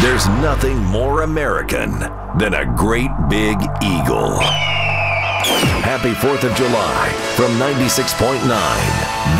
There's nothing more American than a great big eagle. Happy 4th of July from 96.9.